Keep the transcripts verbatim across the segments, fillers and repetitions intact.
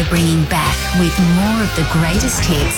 we're bringing back with more of the greatest hits.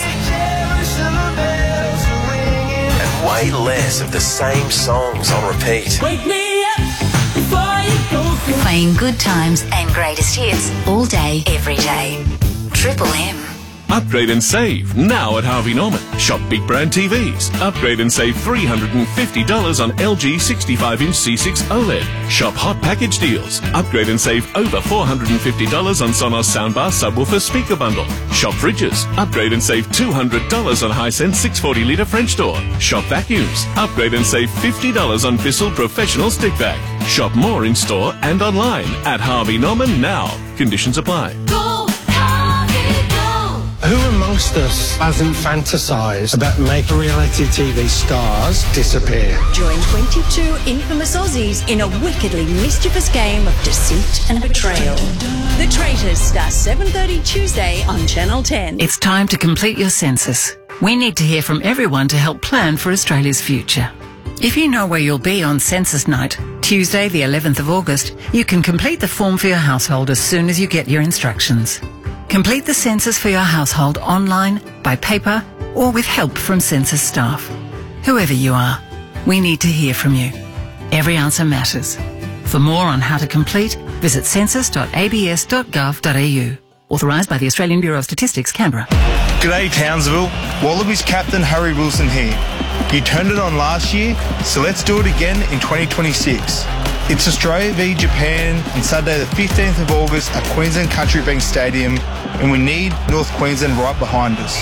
And way less of the same songs on repeat. Wake me up before you go. Playing good times and greatest hits all day, every day. Triple M. Upgrade and save now at Harvey Norman. Shop big brand T Vs. Upgrade and save three hundred fifty dollars on L G sixty-five inch C six OLED. Shop hot package deals. Upgrade and save over four hundred fifty dollars on Sonos soundbar subwoofer speaker bundle. Shop fridges. Upgrade and save two hundred dollars on Hisense six hundred forty litre French door. Shop vacuums. Upgrade and save fifty dollars on Bissell professional stick vac. Shop more in store and online at Harvey Norman now. Conditions apply. Go, Harvey, go. Who amongst us hasn't fantasised about making reality T V stars disappear? Join twenty-two infamous Aussies in a wickedly mischievous game of deceit and betrayal. The Traitors starts seven thirty Tuesday on Channel ten. It's time to complete your census. We need to hear from everyone to help plan for Australia's future. If you know where you'll be on census night, Tuesday the eleventh of August, you can complete the form for your household as soon as you get your instructions. Complete the census for your household online, by paper, or with help from census staff. Whoever you are, we need to hear from you. Every answer matters. For more on how to complete, visit census dot a b s dot gov dot a u. Authorised by the Australian Bureau of Statistics, Canberra. G'day Townsville, Wallabies captain Harry Wilson here. You turned it on last year, so let's do it again in twenty twenty-six. It's Australia v Japan on Saturday the fifteenth of August at Queensland Country Bank Stadium, and we need North Queensland right behind us.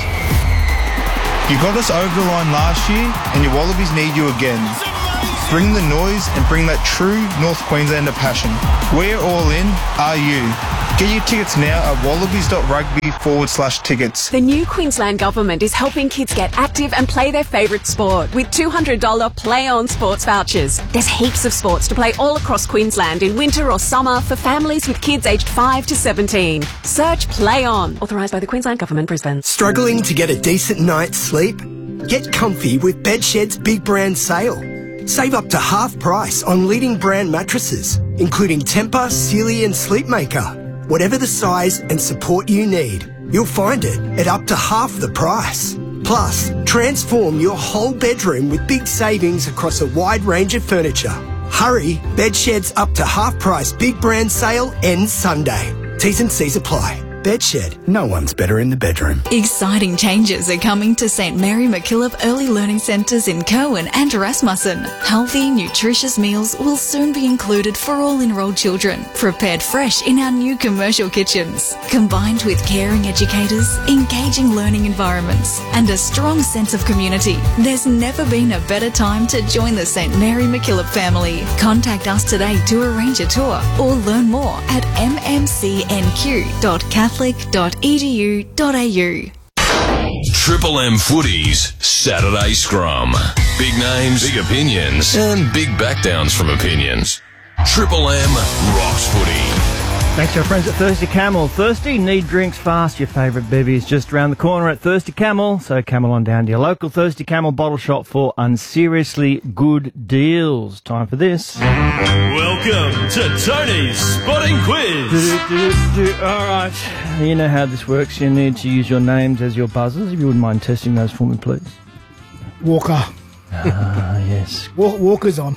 You got us over the line last year, and your Wallabies need you again. Bring the noise and bring that true North Queenslander passion. We're all in, are you? Get your tickets now at wallabies.rugby forward slash tickets. The new Queensland Government is helping kids get active and play their favourite sport with two hundred dollars Play On sports vouchers. There's heaps of sports to play all across Queensland in winter or summer for families with kids aged five to seventeen. Search Play On. Authorised by the Queensland Government, Brisbane. Struggling to get a decent night's sleep? Get comfy with Bedshed's big brand sale. Save up to half price on leading brand mattresses, including Tempur, Sealy and Sleepmaker. Whatever the size and support you need, you'll find it at up to half the price. Plus, transform your whole bedroom with big savings across a wide range of furniture. Hurry, Bedshed's up to half price big brand sale ends Sunday. T's and C's apply. Bedshed, no one's better in the bedroom. Exciting changes are coming to St Mary MacKillop Early Learning Centres in Cowan and Rasmussen. Healthy, nutritious meals will soon be included for all enrolled children, prepared fresh in our new commercial kitchens. Combined with caring educators, engaging learning environments and a strong sense of community, there's never been a better time to join the St Mary MacKillop family. Contact us today to arrange a tour or learn more at m m c n q dot catholic dot e d u dot a u. Triple M Footies Saturday Scrum. Big names, big opinions, and big backdowns from opinions. Triple M rocks footy. Thanks to our friends at Thirsty Camel. Thirsty? Need drinks fast. Your favourite bevy is just around the corner at Thirsty Camel. So Camel on down to your local Thirsty Camel bottle shop for unseriously good deals. Time for this. Welcome to Tony's Spotting Quiz. Do, do, do, do. All right. You know how this works. You need to use your names as your buzzers. If you wouldn't mind testing those for me, please. Walker. Ah, yes. Wa- Walker's on.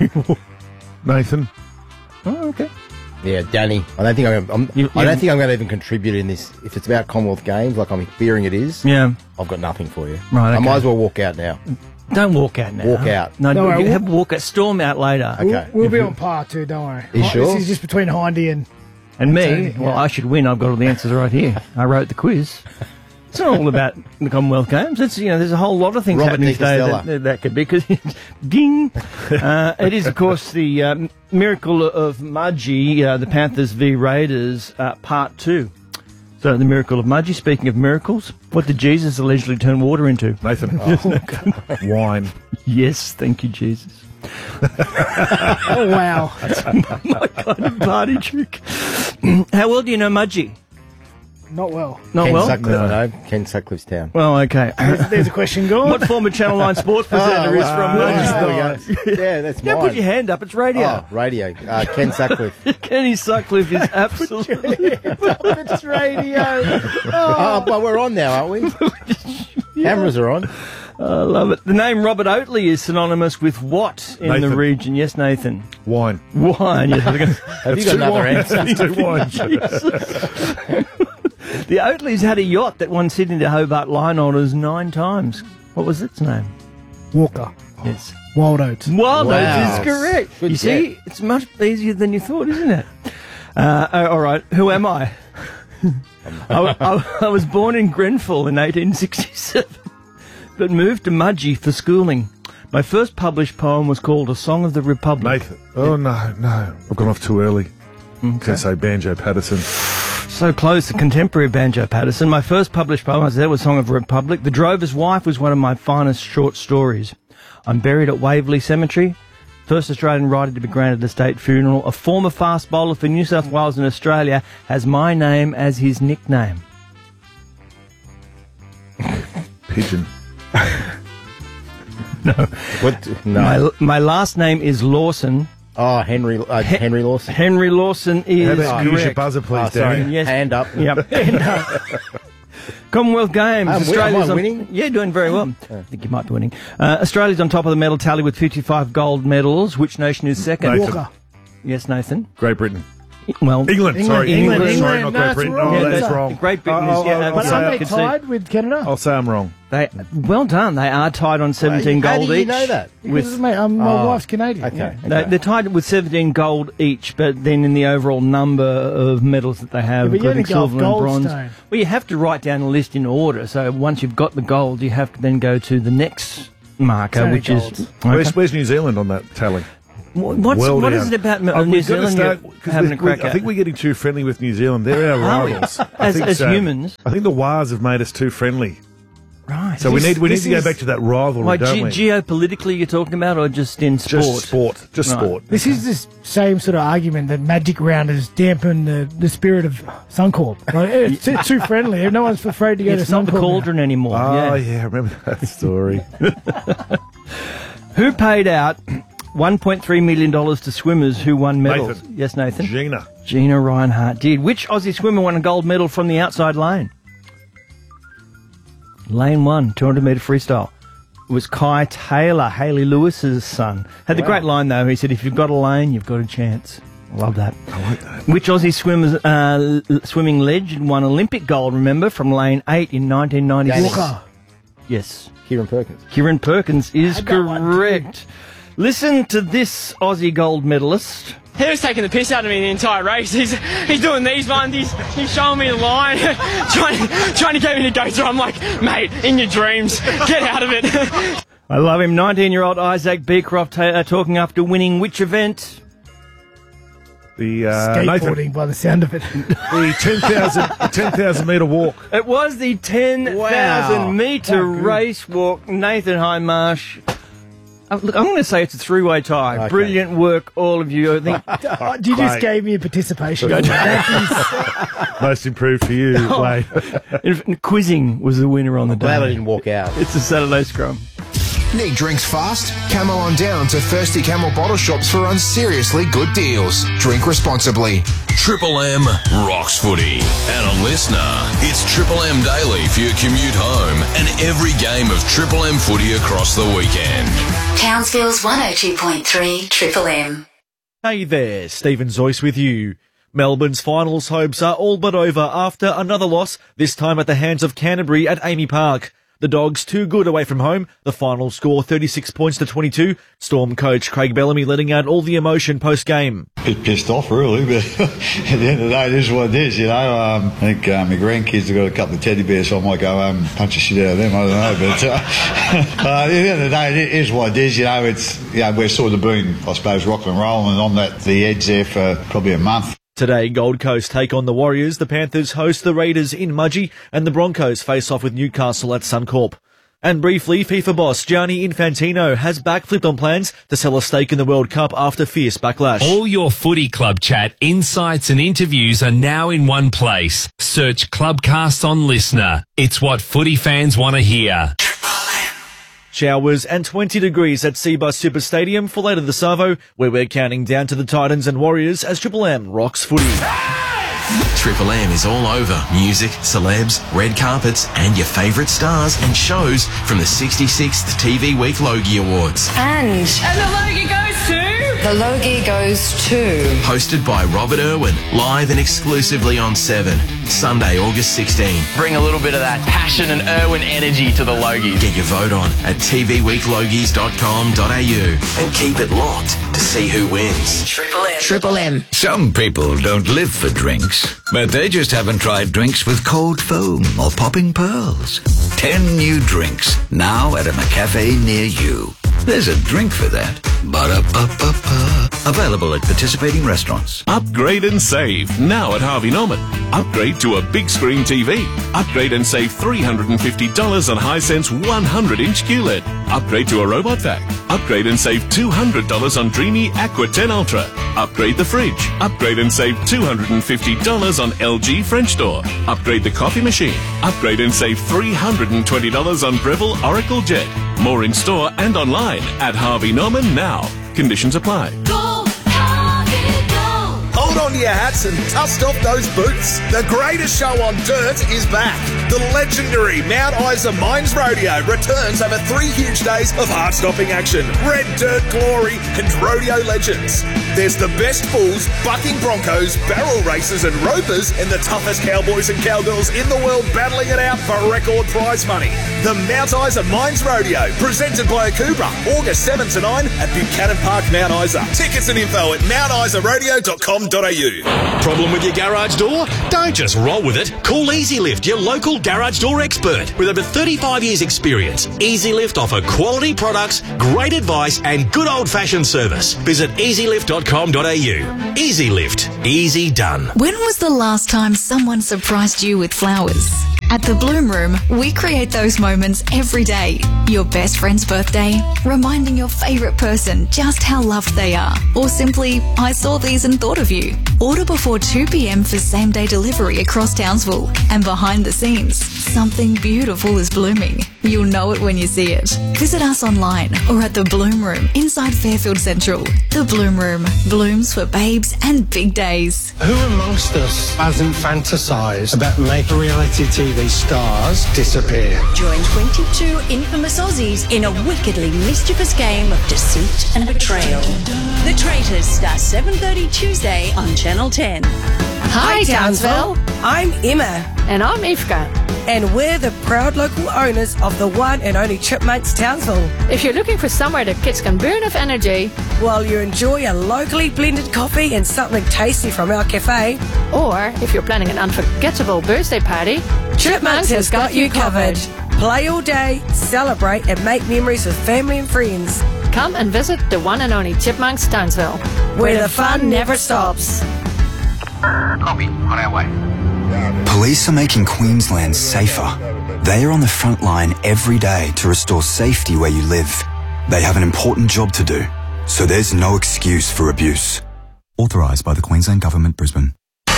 Nathan. Oh, okay. Yeah, Danny. I don't think I'm. I'm You- I don't you- think I'm going to even contribute in this. If it's about Commonwealth Games, like I'm fearing it is. Yeah. I've got nothing for you. Right, I okay. might as well walk out now. Don't walk out now. Walk out. No, Don't you worry, have a walk out. Storm out later. Okay. We'll, we'll be on par too, don't worry. You Hi- sure? This is just between Hindy and... And me, Tony, well, yeah. I should win. I've got all the answers right here. I wrote the quiz. It's not all about the Commonwealth Games. It's, you know, there's a whole lot of things Robert happening today Nicostello. that, that could be. Because, ding! Uh, it is, of course, the um, Miracle of Mudgee, uh, the Panthers v Raiders, uh, part two. So, the Miracle of Mudgee. Speaking of miracles, what did Jesus allegedly turn water into? Nathan. Oh. Wine. Yes, thank you, Jesus. Oh, wow. That's my kind of party trick. How well do you know Mudgee? Not well. Not Ken well? Sutcliffe, No. no. Ken Sutcliffe's town. Well, okay. There's, there's a question gone. What former Channel nine sports presenter is from Oh, Mudgee? there we go. Yeah, that's Yeah, mine. put your hand up. It's radio. Oh, radio. Uh, Ken Sutcliffe. Kenny Sutcliffe is absolutely... It's radio. Oh, but we're on now, aren't we? Cameras are on. I love it. The name Robert Oatley is synonymous with what in the Nathan. region? Yes, Nathan. Wine. Wine. Yes, I was gonna- Have you got another answer? Two wines. The Oatleys had a yacht that won Sydney to Hobart line honours nine times. What was its name? Walker. Yes. Wild Oats. Wild Wow. Oats is correct. Good you see, it's much easier than you thought, isn't it? Uh, oh, all right. Who am I? I, I? I was born in Grenfell in eighteen sixty-seven, but moved to Mudgee for schooling. My first published poem was called A Song of the Republic. Nathan. Oh, no, no. I've gone off too early. Okay. Can say Banjo Patterson. So close, the contemporary Banjo Patterson. My first published poem, as I said, was Song of the Republic. The Drover's Wife was one of my finest short stories. I'm buried at Waverley Cemetery. First Australian writer to be granted a state funeral. A former fast bowler for New South Wales and Australia has my name as his nickname. Pigeon. No. What? No. My, my last name is Lawson. Oh, Henry uh, Henry Lawson. Henry Lawson is How about you use your correct. buzzer, please, Oh, sorry. Danny? Yes. Hand up. Yep. Hand up. Commonwealth Games. Um, Australia's am I on- winning? Yeah, doing very well. I think you might be winning. Uh, Australia's on top of the medal tally with fifty-five gold medals. Which nation is second? Nathan. Walker. Yes, Nathan. Great Britain. Well, England, sorry. England, England, sorry, England. not Great No, Britain. that's Oh, wrong. that's Yeah. wrong. Great Britain Oh, is, yeah, oh, no, oh, But I'll aren't say- they concede. tied with Canada? I'll say I'm wrong. They, well done. They are tied on seventeen How gold do you each. know that? Because With, mate, um, my Oh, wife's Canadian. Okay. Yeah. they, okay. they're tied with seventeen gold each, but then in the overall number of medals that they have, Yeah, but you including only go off silver and bronze. Goldstone. Well, you have to write down a list in order. So once you've got the gold, you have to then go to the next marker, Only which is golds. Where's, okay. where's New Zealand on that tally? What's, Well what down. is it about uh, Oh, New we've got to Zealand start- you're 'cause having we- a crack I at? think we're getting too friendly with New Zealand. They're our Are we? rivals. I As- think as so. humans? I think the Wars have made us too friendly. Right. So we This- need we need this to go is- back to that rivalry, Why, don't ge- we? geopolitically you're talking about, or just in sport? Just sport. Just Right. sport. This is the same sort of argument that Magic Round has dampened the, the spirit of Suncorp. Right? It's, it's too friendly. No one's afraid to go It's to not Suncorp. the cauldron anymore. Oh, yeah. yeah, I remember that story. Who paid out one point three million dollars to swimmers who won medals? Nathan. Yes, Nathan. Gina. Gina Reinhart did. Which Aussie swimmer won a gold medal from the outside lane? Lane one, two hundred metre freestyle. It was Kai Taylor, Hayley Lewis's son. Had the Wow. great line, though. He said, if you've got a lane, you've got a chance. I love that. I like that. Which Aussie swimmers, uh, l- swimming legend won Olympic gold, remember, from lane eight in nineteen ninety-six? Walker. Yes. Kieran Perkins. Kieran Perkins is Had that one too. correct. Listen to this Aussie gold medalist. He was taking the piss out of me the entire race. He's he's doing these ones. He's he's showing me the line, trying trying to get me to go through. I'm like, mate, in your dreams, get out of it. I love him. nineteen-year-old Isaac Beecroft uh, talking after winning which event? The uh, Nathan. Skateboarding by the sound of it. The ten thousand ten thousand metre walk. It was the ten thousand Wow. metre Oh, good. race walk. Nathan Highmarsh. Uh, look, I'm going to say it's a three-way tie. Okay. Brilliant work, all of you. I think Oh, you just Great. gave me a participation. Most improved for you, Oh. Wade. in- quizzing was the winner on the Glad I day. didn't walk out. It's a Saturday scrum. Need drinks fast? Camel on down to Thirsty Camel bottle shops for unseriously good deals. Drink responsibly. Triple M rocks footy. And a listener, it's Triple M Daily for your commute home and every game of Triple M footy across the weekend. Townsville's one oh two point three Triple M. Hey there, Stephen Zoyce with you. Melbourne's finals hopes are all but over after another loss, this time at the hands of Canterbury at Amy Park. The Dogs too good away from home. The final score thirty-six points to twenty-two. Storm coach Craig Bellamy letting out all the emotion post-game. Bit pissed off, really, but at the end of the day, it is what it is, you know. Um, I think uh, my grandkids have got a couple of teddy bears, so I might go um, punch the shit out of them, I don't know. But uh, uh, at the end of the day, it is what it is, you know. It's, you know, we're sort of been, I suppose, rock and rolling on that the edge there for probably a month. Today, Gold Coast take on the Warriors, the Panthers host the Raiders in Mudgee, and the Broncos face off with Newcastle at Suncorp. And briefly, FIFA boss Gianni Infantino has backflipped on plans to sell a stake in the World Cup after fierce backlash. All your footy club chat, insights and interviews are now in one place. Search Clubcast on Listener. It's what footy fans want to hear. Showers and twenty degrees at Seabus Super Stadium for later this Savo, where we're counting down to the Titans and Warriors as Triple M rocks footy. Triple M is all over music, celebs, red carpets, and your favourite stars and shows from the sixty-sixth T V Week Logie Awards. And... And the Logie goes to... The Logie goes to... Hosted by Robert Irwin, live and exclusively on Seven, Sunday, August sixteenth. Bring a little bit of that passion and Irwin energy to the Logies. Get your vote on at t v week logies dot com dot a u and keep it locked to see who wins. Triple M. Triple M. Some people don't live for drinks, but they just haven't tried drinks with cold foam or popping pearls. Ten new drinks, now at a McCafe near you. There's a drink for that. Ba-da-ba-ba-ba. Available at participating restaurants. Upgrade and save now at Harvey Norman. Upgrade to a big screen T V. Upgrade and save three hundred fifty dollars on Hisense one hundred inch Q L E D. Upgrade to a robot vac. Upgrade and save two hundred dollars on Dreamy Aqua ten Ultra. Upgrade the fridge. Upgrade and save two hundred fifty dollars on L G French door. Upgrade the coffee machine. Upgrade and save three hundred twenty dollars on Breville Oracle Jet. More in store and online at Harvey Norman now. Conditions apply. Go, Harvey, go. Hold on to your hats and dust off those boots. The greatest show on dirt is back. The legendary Mount Isa Mines Rodeo returns over three huge days of heart-stopping action, red dirt glory, and rodeo legends. There's the best bulls, bucking broncos, barrel racers and ropers, and the toughest cowboys and cowgirls in the world battling it out for record prize money. The Mount Isa Mines Rodeo, presented by Akubra, August seventh to ninth at Buchanan Park, Mount Isa. Tickets and info at mount isa rodeo dot com dot a u. Problem with your garage door? Don't just roll with it. Call EasyLift, your local garage door expert. With over thirty-five years experience, EasyLift offer quality products, great advice and good old-fashioned service. Visit easy lift dot com dot a u. EasyLift. Easy done. When was the last time someone surprised you with flowers? At the Bloom Room, we create those moments every day. Your best friend's birthday, reminding your favourite person just how loved they are, or simply, I saw these and thought of you. Order before two p m for same-day delivery across Townsville. And behind the scenes, something beautiful is blooming. You'll know it when you see it. Visit us online or at the Bloom Room inside Fairfield Central. The Bloom Room blooms for babes and big days. Who amongst us hasn't fantasised about making reality T V stars disappear? Join twenty-two infamous Aussies in a wickedly mischievous game of deceit and betrayal. The Traitors start seven thirty Tuesday on Channel ten. Hi, Townsville. I'm Emma. And I'm Ifka. And we're the proud local owners of the one and only Chipmunks Townsville. If you're looking for somewhere the kids can burn off energy while you enjoy a locally blended coffee and something tasty from our cafe, or if you're planning an unforgettable birthday party, Chipmunks, Chipmunks has got you covered. Play all day, celebrate and make memories with family and friends. Come and visit the one and only Chipmunks Townsville, where, where the fun never stops. Copy, on our way. Police are making Queensland safer. They are on the front line every day to restore safety where you live. They have an important job to do, so there's no excuse for abuse. Authorised by the Queensland Government, Brisbane.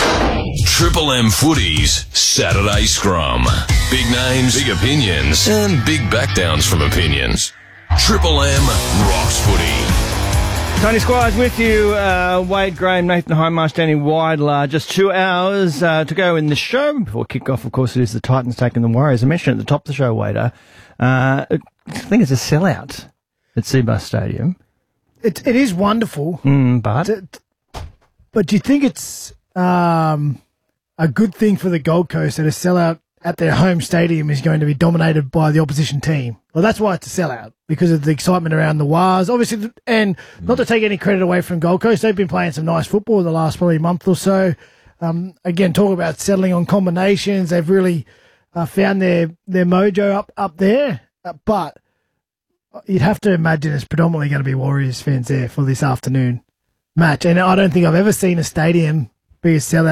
Triple M Footy's Saturday Scrum. Big names, big opinions, and big backdowns from opinions. Triple M rocks footy. Tony Squires with you, uh, Wade Graham, Nathan Highmarsh, Danny Weidler. Just two hours uh, to go in the show. Before kick-off, of course, it is the Titans taking the Warriors. I mentioned at the top of the show, Wader, uh, I think it's a sellout at Seabus Stadium. It, it is wonderful. Mm, but? But do you think it's um, a good thing for the Gold Coast that a sellout at their home stadium is going to be dominated by the opposition team? Well, that's why it's a sellout, because of the excitement around the Wars. Obviously, and not to take any credit away from Gold Coast, they've been playing some nice football the last probably month or so. Um, again, talk about settling on combinations. They've really uh, found their, their mojo up, up there. Uh, but you'd have to imagine it's predominantly going to be Warriors fans there for this afternoon match. And I don't think I've ever seen a stadium be a sellout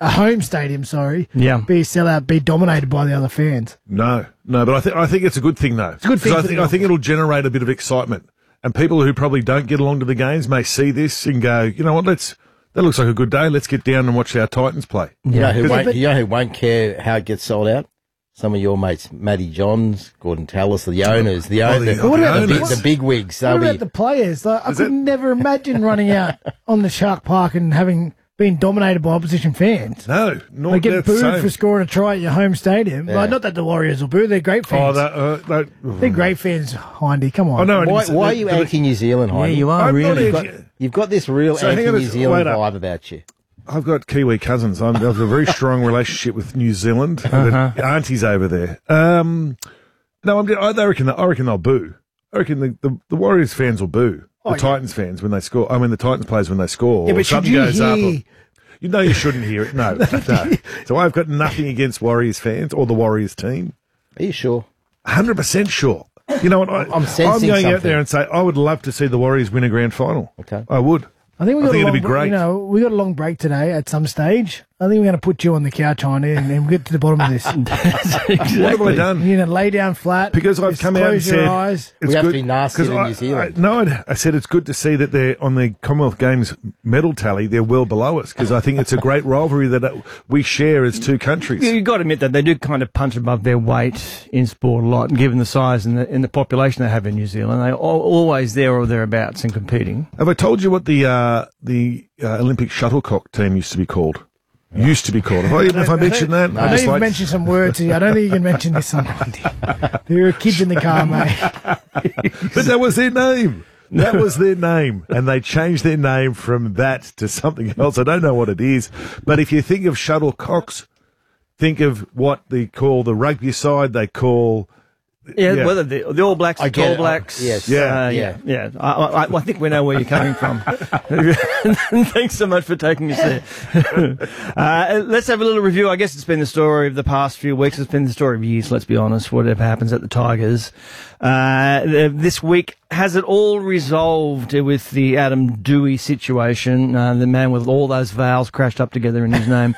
a home stadium, sorry, Yeah. be a sellout, be dominated by the other fans. No, no, but I think I think it's a good thing though. It's a good thing 'Cause I for think the I think it'll generate a bit of excitement, and people who probably don't get along to the games may see this and go, you know what, let's. That looks like a good day. Let's get down and watch our Titans play. You know who won't, you know who won't care how it gets sold out? Some of your mates, Matty Johns, Gordon Tallis, the owners, the, Oh, own, the- the, oh, What the about the, the- big, the big wigs. What They'll about be, the players? Like, I Is could it- never imagine running out on the Shark Park and having been dominated by opposition fans. No, not They get that's booed same. for scoring a try at your home stadium. Yeah. Like, not that the Warriors will boo, they're great Oh, fans. that, uh, that, They're great fans, Hindy. Come on. I know. and why, it's- why are the- you the- anti-New Zealand, Yeah, Heidi? you are, I'm not really. You've got, anti- you've got this real So hang on a anti-New s- Zealand wait up. vibe about you. I've got Kiwi cousins. I'm, I have a very strong relationship with New Zealand. I've got aunties over there. Um, no, I'm, I I reckon. I reckon they'll boo. I reckon the, the, the Warriors fans will boo the Oh, yeah. Titans fans when they score. I mean, the Titans players when they score. Yeah, or but should something you goes up. hear- Or, you know, you shouldn't hear it. No, no. So I've got nothing against Warriors fans or the Warriors team. Are you sure? Hundred percent sure. You know what? I, I'm sensing going out something. there and say I would love to see the Warriors win a grand final. Okay. I would. I think we I got think a it'd long, be great. You know, we got a long break today at some stage. I think we're going to put you on the couch, Hindy, and, and we'll get to the bottom of this. What have I done? You're going to lay down flat. Because I've just come out and close your said eyes. it's We have to good- be nastier 'cause than I- New Zealand. I, no, I, I said it's good to see that they're on the Commonwealth Games medal tally. They're well below us because I think it's a great rivalry that uh, we share as two countries. You've got to admit that they do kind of punch above their weight in sport a lot, and given the size and the, and the population they have in New Zealand, they're al- always there or thereabouts and competing. Have I told you what the uh, the uh, Olympic shuttlecock team used to be called? Used to be called. Have I, have I mentioned that? I know just you've like- mentioned some words here. I don't think you can mention this on Hindy. There are kids in the car, mate. But that was their name. That was their name. And they changed their name from that to something else. I don't know what it is. But if you think of shuttlecocks, think of what they call the rugby side. They call... Yeah, whether the, the All Blacks, I the get All it. Blacks. Yes. Uh, Yeah. yeah, yeah. I, I, I think we know where you're coming from. Thanks so much for taking us there. uh, let's have a little review. I guess it's been the story of the past few weeks. It's been the story of years, let's be honest, whatever happens at the Tigers. Uh, this week, has it all resolved with the Adam Dewey situation? Uh, the man with all those vowels crashed up together in his name.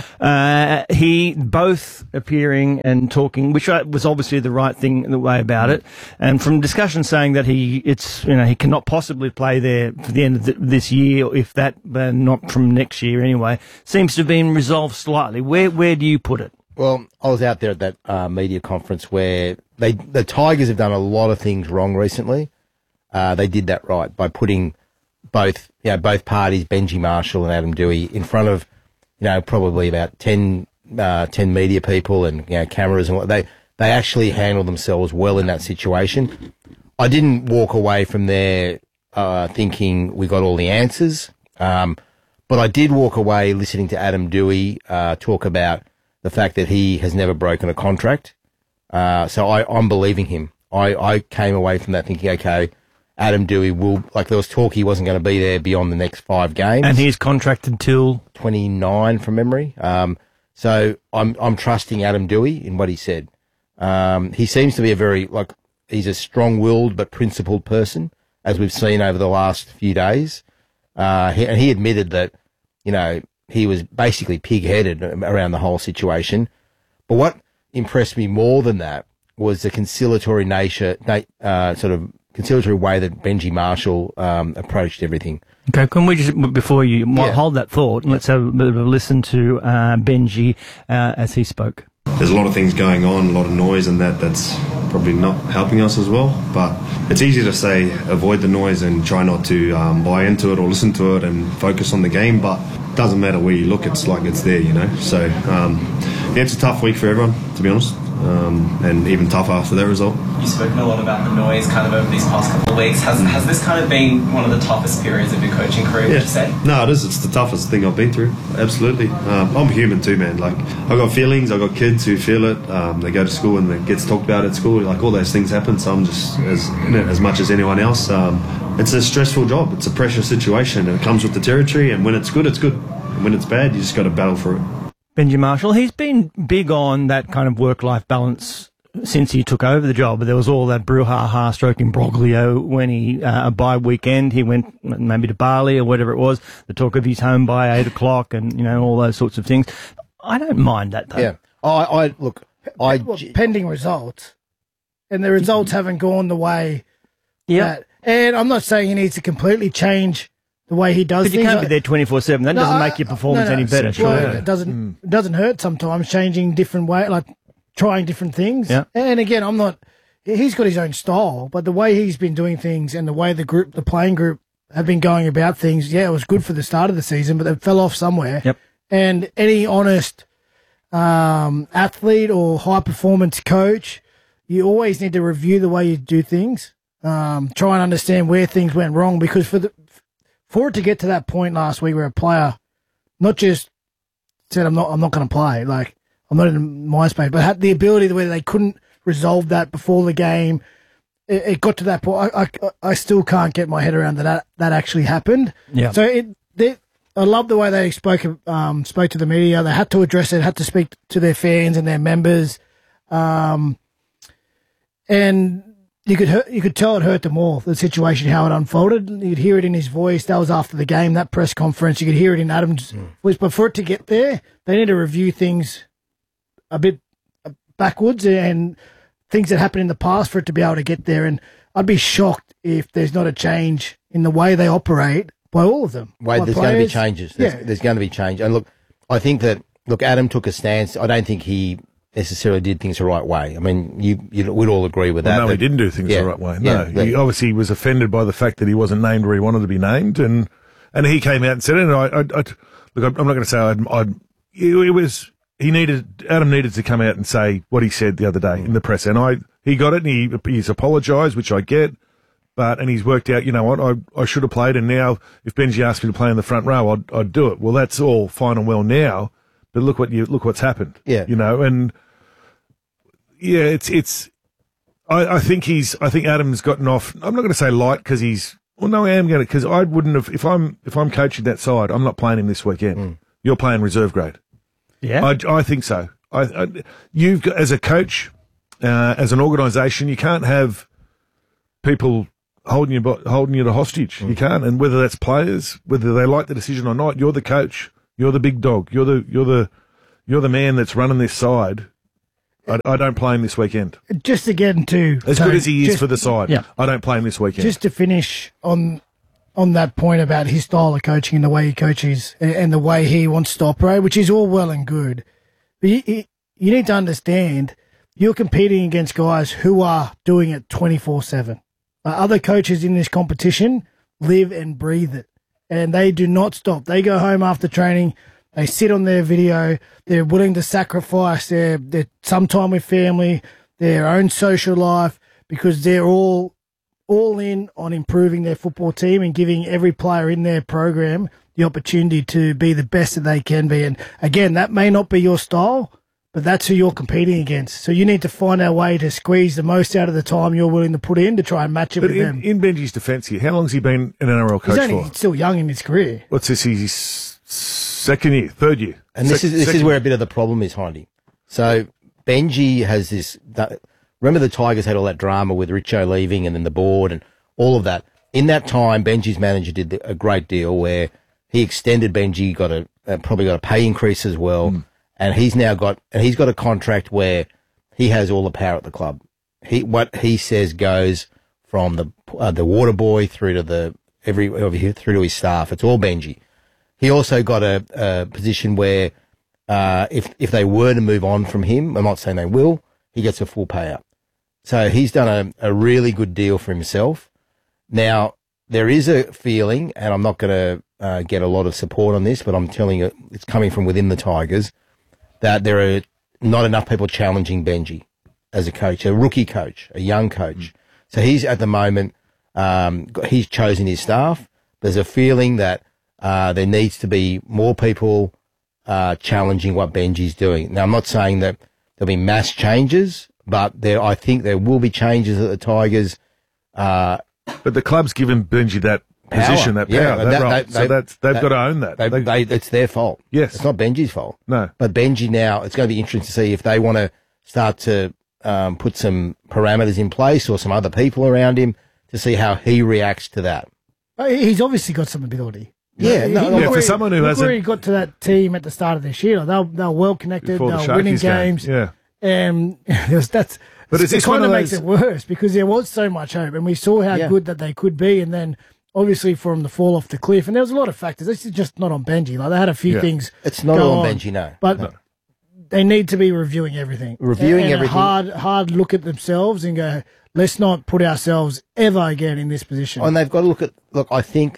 uh, he both appearing and talking, which was obviously the right thing the way about it. And from discussion saying that he, it's, you know, he cannot possibly play there for the end of the, this year, if that, uh, not from next year anyway, seems to have been resolved slightly. Where, where do you put it? Well, I was out there at that uh, media conference where they the Tigers have done a lot of things wrong recently. Uh, they did that right by putting both, you know, both parties, Benji Marshall and Adam Dewey, in front of, you know, probably about ten, uh, ten media people and, you know, cameras and what they they actually handled themselves well in that situation. I didn't walk away from there uh, thinking we got all the answers, um, but I did walk away listening to Adam Dewey uh, talk about the fact that he has never broken a contract. Uh, so I, I'm believing him. I, I came away from that thinking, okay, Adam Dewey will, like there was talk he wasn't going to be there beyond the next five games. And he's contracted till twenty-nine from memory. Um, so I'm, I'm trusting Adam Dewey in what he said. Um, he seems to be a very, like, he's a strong-willed but principled person, as we've seen over the last few days. Uh, he, and he admitted that, you know, he was basically pig-headed around the whole situation. But what impressed me more than that was the conciliatory nature, uh, sort of conciliatory way that Benji Marshall um, approached everything. Okay, can we just, before you Yeah. hold that thought, let's have a bit of a listen to uh, Benji uh, as he spoke. There's a lot of things going on, a lot of noise, and that that's probably not helping us as well. But it's easy to say avoid the noise and try not to um, buy into it or listen to it and focus on the game. But it doesn't matter where you look; it's like it's there, you know. So um, yeah, it's a tough week for everyone, to be honest, um, and even tougher after that result. You've spoken a lot about the noise kind of over these past couple of weeks. Has has this kind of been one of the toughest periods of your coaching career, would you say? No, it is. It's the toughest thing I've been through. Absolutely. Um, I'm human too, man. Like, I've got feelings. I've got kids who feel it. Um, they go to school and it gets talked about at school. Like, all those things happen. So I'm just as in it as much as anyone else. Um, it's a stressful job. It's a pressure situation. And it comes with the territory. And when it's good, it's good. And when it's bad, you just got to battle for it. Benji Marshall, he's been big on that kind of work-life balance since he took over the job. There was all that brouhaha stroking Broglio when he, uh, a bye weekend, he went maybe to Bali or whatever it was, the talk of he's home by eight o'clock and, you know, all those sorts of things. I don't mind that, though. Yeah. I, I look, I. Well, pending results. And the results haven't gone the way Yeah. that. And I'm not saying he needs to completely change the way he does But you things. can't be there twenty-four seven. That No, doesn't I- make your performance no, no, any better, well, sure. It doesn't, it doesn't hurt sometimes changing different way, like trying different things. Yeah. And again, I'm not, he's got his own style, but the way he's been doing things and the way the group, the playing group have been going about things, yeah, it was good for the start of the season, but they fell off somewhere. Yep. And any honest um, athlete or high performance coach, you always need to review the way you do things, um, try and understand where things went wrong, because for the, for it to get to that point last week where a player not just said, I'm not, I'm not going to play, like, I'm not in my space, but had the ability where they couldn't resolve that before the game. It, it got to that point. I, I, I still can't get my head around that that, that actually happened. Yeah. So it, they, I love the way they spoke, um, spoke to the media. They had to address it, had to speak to their fans and their members. Um, and you could hurt, you could tell it hurt them all, the situation, how it unfolded. You could hear it in his voice. That was after the game, that press conference. You could hear it in Adam's voice. But for it to get there, they need to review things a bit backwards and things that happened in the past for it to be able to get there. And I'd be shocked if there's not a change in the way they operate by all of them. Wait, By there's going to be players. changes. There's, Yeah. there's going to be change. And look, I think that, look, Adam took a stance. I don't think he necessarily did things the right way. I mean, you, you would all agree with Well, that. no, that- he didn't do things yeah, the right way. yeah, No, that- he obviously was offended by the fact that he wasn't named where he wanted to be named, and and he came out and said it. And I, I, I look, I'm not going to say I'd, I'd it, it was he needed Adam needed to come out and say what he said the other day in the press, and I he got it, and he he's apologised, which I get. But, and he's worked out, you know what, I, I should have played, and now if Benji asked me to play in the front row, I'd, I'd do it. Well, that's all fine and well now, but look what you, look what's happened. Yeah. You know, and yeah, it's, it's, I, I think he's, I think Adam's gotten off, I'm not going to say light because he's, well, no, I am going to, because I wouldn't have, if I'm, if I'm coaching that side, I'm not playing him this weekend. Mm. You're playing reserve grade. Yeah. I, I think so. I, I, you've got, as a coach, uh, as an organisation, you can't have people holding you, bo- holding you to hostage. Mm. You can't. And whether that's players, whether they like the decision or not, you're the coach. You're the big dog. You're the, you're the, you're the man that's running this side. I, I don't play him this weekend. Just again to As so good as he is just- for the side, Yeah. I don't play him this weekend. Just to finish on on that point about his style of coaching and the way he coaches and, and the way he wants to operate, which is all well and good. But you, you, you need to understand you're competing against guys who are doing it twenty-four seven. Uh, other coaches in this competition live and breathe it, and they do not stop. They go home after training, they sit on their video, they're willing to sacrifice their, their some time with family, their own social life, because they're all all in on improving their football team and giving every player in their program the opportunity to be the best that they can be. And again, that may not be your style, but that's who you're competing against. So you need to find a way to squeeze the most out of the time you're willing to put in to try and match it But with in, them. in Benji's defence here, how long's he been an N R L He's coach only for? still young in his career. What's this? He's s- second year, third year. And this Sec- is this is second- where a bit of the problem is, Hindy. So Benji has this. That, remember, the Tigers had all that drama with Richo leaving, and then the board and all of that. In that time, Benji's manager did the- a great deal where he extended Benji, got a uh, probably got a pay increase as well, Mm. and he's now got and he's got a contract where he has all the power at the club. He what he says goes from the uh, the water boy through to the every over here through to his staff. It's all Benji. He also got a, a position where uh, if if they were to move on from him, I'm not saying they will, he gets a full payout. So he's done a, a really good deal for himself. Now, there is a feeling, and I'm not going to uh, get a lot of support on this, but I'm telling you, it's coming from within the Tigers, that there are not enough people challenging Benji as a coach, a rookie coach, a young coach. So he's at the moment, um, got- he's chosen his staff. There's a feeling that uh, there needs to be more people uh, challenging what Benji's doing. Now, I'm not saying that there'll be mass changes, but there, I think there will be changes at the Tigers. Uh, but the club's given Benji that position, that Yeah, power, that role. So that's- they've got to own that. They, they, it's their fault. Yes. It's not Benji's fault. No. But Benji now, it's going to be interesting to see if they want to start to um, put some parameters in place or some other people around him to see how he reacts to that. Uh, He's obviously got some ability. Yeah, no, He- no, look for where he- someone who look hasn't- where he got to that team at the start of this year. Like, They're they're well connected. Before the They're winning Sharkies game, games. yeah. And there's, that's But is it this one kind of of makes those- it worse because there was so much hope, and we saw how Yeah. good that they could be, and then obviously from the fall off the cliff, and there was a lot of factors. This is just not on Benji. Like they had a few Yeah. things. It's not go all on on, Benji, no. but No. they need to be reviewing everything, Reviewing and, and everything. A hard, hard look at themselves and go, let's not put ourselves ever again in this position. And they've got to look at, look, I think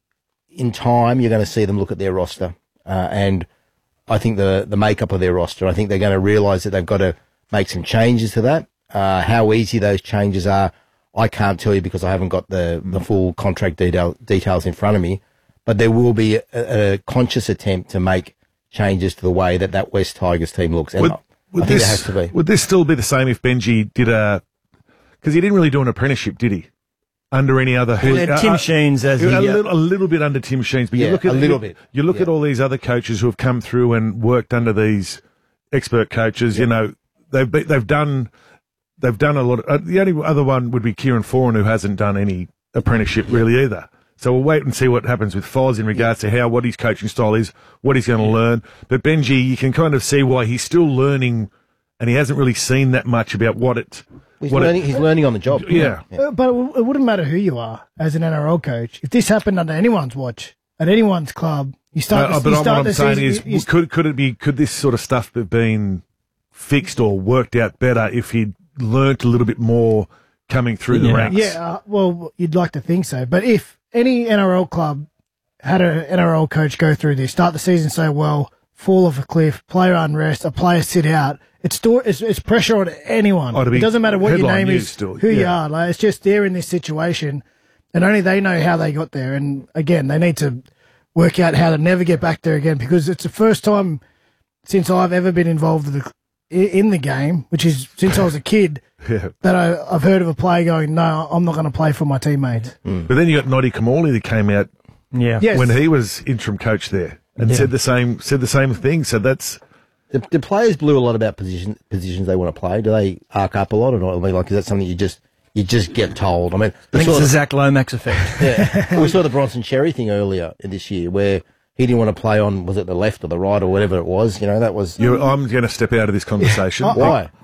in time you're going to see them look at their roster. Uh, and I think the, the makeup of their roster, I think they're going to realise that they've got to make some changes to that. Uh, how easy those changes are, I can't tell you because I haven't got the, the full contract detail, details in front of me. But there will be a, a conscious attempt to make changes to the way that that West Tigers team looks. And Would, I, would I think this, there has to be. Would this still be the same if Benji did a... Because he didn't really do an apprenticeship, did he? Under any other... Well, had Tim Sheens as a, the, uh, little, a little bit under Tim Sheens, but Yeah, you look at a little you, bit. You look Yeah. at all these other coaches who have come through and worked under these expert coaches. You know, they've be, they've done they've done a lot. Of, uh, the only other one would be Kieran Foran, who hasn't done any apprenticeship really either. So we'll wait and see what happens with Foz in regards to how what his coaching style is, what he's going to learn. But Benji, you can kind of see why he's still learning, and he hasn't really seen that much about what it. He's what learning, it, he's learning on the job. Yeah. Uh, but it, it wouldn't matter who you are as an N R L coach. If this happened under anyone's watch, at anyone's club, you start. Uh, the, but you what start I'm the saying season, is, you, you, could could it be? Could this sort of stuff have been fixed or worked out better if he'd learnt a little bit more coming through the Yeah. ranks? yeah, uh, well, you'd like to think so. But if any N R L club had an N R L coach go through this, start the season so well, fall off a cliff, player unrest, a player sit out, it's still, it's, it's pressure on anyone. Oh, to be It doesn't matter what your headline name news is, still, who you yeah. are. Like it's just they're in this situation, and only they know how they got there. And again, they need to work out how to never get back there again because it's the first time since I've ever been involved with the, in the game, which is since I was a kid. Yeah. That I, I've heard of a player going, no, I'm not going to play for my teammates. But then you got Noddy Kamali that came out Yeah. Yes. when he was interim coach there and Yeah. said the same said the same thing. So that's The, the players blew a lot about position, positions they want to play. Do they arc up a lot or not? I mean, like, is that something you just you just get told? I mean, I we think saw it's the the, Zach Lomax effect. yeah, we saw the Bronson Cherry thing earlier in this year where he didn't want to play on, was it the left or the right or whatever it was? You know, that was... you I'm going to step out of this conversation. I- Why?